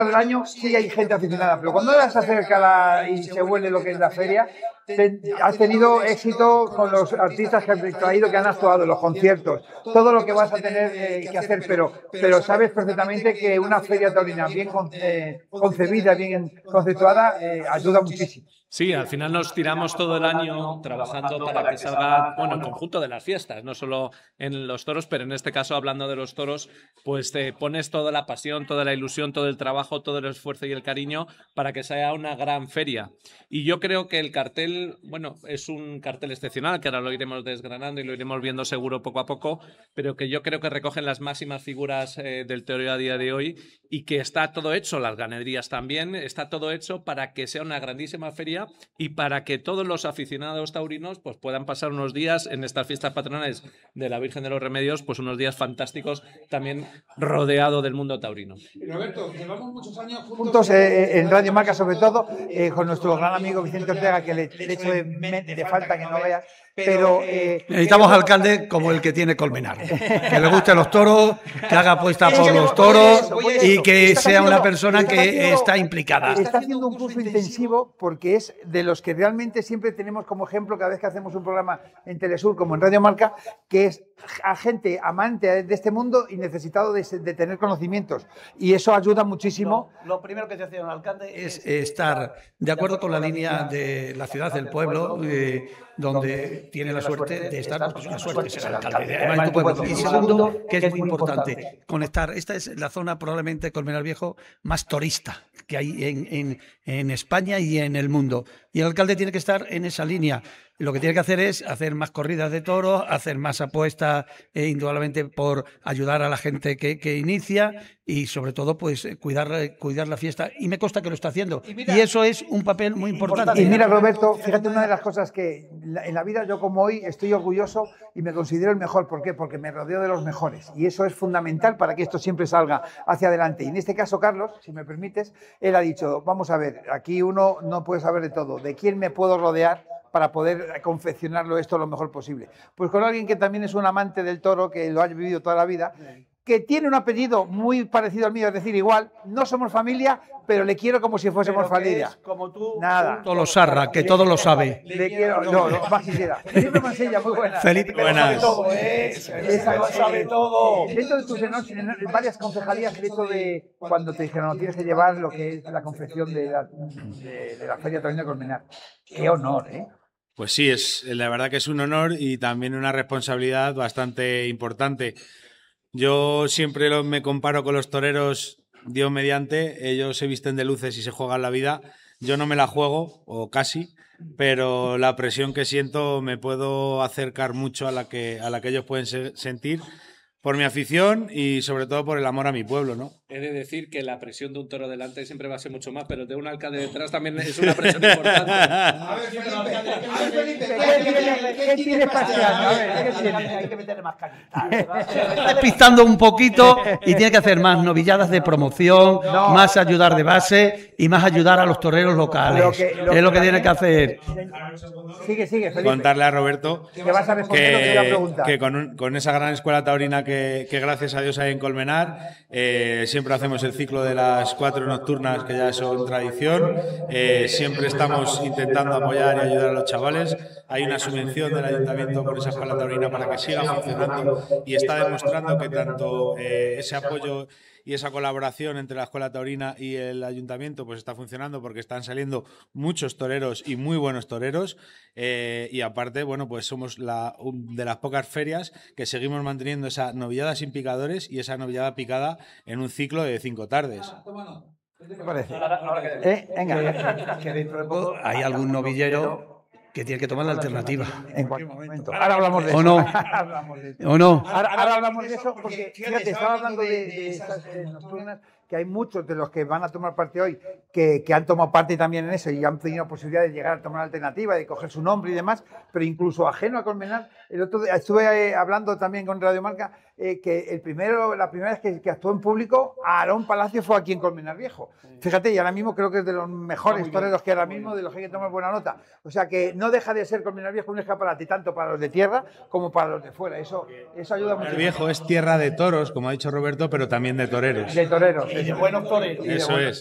del año sí hay gente aficionada, pero cuando se acerca y se vuelve lo que es la feria, has tenido éxito con los artistas que has traído, que han actuado en los conciertos, todo lo que vas a tener que hacer, pero sabes perfectamente que una feria taurina bien concebida, bien conceptuada, ayuda muchísimo. Sí, al final nos tiramos todo el año trabajando para que salga, bueno, el conjunto de las fiestas, no solo en los toros, pero en este caso, hablando de los toros, pues te pones toda la pasión, toda la ilusión, todo el trabajo, todo el esfuerzo y el cariño para que sea una gran feria. Y yo creo que el cartel, bueno, es un cartel excepcional, que ahora lo iremos desgranando y lo iremos viendo seguro poco a poco, pero que yo creo que recogen las máximas figuras del toreo a día de hoy y que está todo hecho, las ganaderías también, está todo hecho para que sea una grandísima feria y para que todos los aficionados taurinos pues puedan pasar unos días en estas fiestas patronales de la Virgen de los Remedios, pues unos días fantásticos también rodeado del mundo taurino. Roberto, llevamos muchos años juntos en Radio Marca, sobre todo con nuestro gran amigo Vicente Ortega, que le echo de falta que no veas. Pero necesitamos alcalde como el que tiene Colmenar, que le gusten los toros, que haga apuesta por los toros y que sea una persona que está implicada. Está haciendo un curso intensivo porque es de los que realmente siempre tenemos como ejemplo cada vez que hacemos un programa en Telesur como en Radio Marca, que es a gente amante de este mundo y necesitado de tener conocimientos, y eso ayuda muchísimo. Lo primero que se hace un alcalde es estar de acuerdo con la línea de la ciudad, del pueblo, donde tiene la suerte de estar, porque es una suerte ser alcalde de tu pueblo. Y segundo, que es muy importante, conectar. Esta es la zona probablemente, Colmenar Viejo, más turista que hay en España y en el mundo. Y el alcalde tiene que estar en esa línea. Lo que tiene que hacer es hacer más corridas de toros, hacer más apuestas, indudablemente por ayudar a la gente que inicia y sobre todo pues cuidar la fiesta. Y me consta que lo está haciendo. Y eso es un papel muy importante. Y mira, Roberto, fíjate, una de las cosas que en la vida yo como hoy estoy orgulloso y me considero el mejor. ¿Por qué? Porque me rodeo de los mejores. Y eso es fundamental para que esto siempre salga hacia adelante. Y en este caso, Carlos, si me permites, él ha dicho, vamos a ver, aquí uno no puede saber de todo. ¿De quién me puedo rodear para poder confeccionarlo esto lo mejor posible? Pues con alguien que también es un amante del toro, que lo ha vivido toda la vida, que tiene un apellido muy parecido al mío, es decir, igual, no somos familia, pero le quiero como si fuésemos familia. Es como tú, nada. Tolosarra, que todo lo sabe. Le quiero, no, más quisiera. Felipe Mansilla, muy buena. Felipe, buenas. Esa lo sabe todo. Dentro de tus en varias concejalías, el hecho de cuando te dijeron, no, tienes que llevar lo que es la confección de la Feria Taurina de Colmenar. Qué honor, ¿eh? Pues sí, la verdad que es un honor y también una responsabilidad bastante importante. Yo siempre me comparo con los toreros, Dios mediante, ellos se visten de luces y se juegan la vida. Yo no me la juego, o casi, pero la presión que siento me puedo acercar mucho a la que ellos pueden sentir por mi afición y sobre todo por el amor a mi pueblo, ¿no? He de decir que la presión de un toro delante siempre va a ser mucho más, pero de un alcalde detrás también es una presión importante. A ver, Felipe, ¿qué tienes para este año? A ver, ¿qué tienes? Hay que meterle más cañita. Está despistando un poquito y tiene que hacer más novilladas de promoción, más ayudar de base y más ayudar a los toreros locales. Es lo que tiene que hacer. Sigue, Felipe. Contarle a Roberto que vas a responder lo que iba a preguntar. Que con esa gran escuela taurina que gracias a Dios hay en Colmenar, siempre hacemos el ciclo de las 4 nocturnas, que ya son tradición. Siempre estamos intentando apoyar y ayudar a los chavales. Hay una subvención del ayuntamiento por esa escuela taurina para que siga funcionando y está demostrando que tanto ese apoyo y esa colaboración entre la escuela taurina y el ayuntamiento pues está funcionando, porque están saliendo muchos toreros y muy buenos toreros, y aparte, bueno, pues somos de las pocas ferias que seguimos manteniendo esa novillada sin picadores y esa novillada picada en un ciclo de 5 tardes. ¿Qué te parece? Venga. Que dentro de poco hay algún novillero que tiene que tomar la alternativa. En cualquier momento. Ahora hablamos de eso. ¿O no? ¿O no? Ahora hablamos de eso, porque fíjate, estaba hablando de estas nocturnas, que hay muchos de los que van a tomar parte hoy que han tomado parte también en eso y han tenido posibilidad de llegar a tomar la alternativa, de coger su nombre y demás, pero incluso ajeno a Colmenar. El otro día estuve hablando también con Radio Marca que la primera vez que actuó en público, Aarón Palacio fue aquí en Colmenar Viejo. Fíjate, y ahora mismo creo que es de los mejores toreros que ahora mismo, de los que hay que tomar buena nota. O sea que no deja de ser Colmenar Viejo un escaparate tanto para los de tierra como para los de fuera. Eso ayuda mucho. El Viejo es tierra de toros, como ha dicho Roberto, pero también de toreros. De toreros. Y de buenos toreros. Eso es.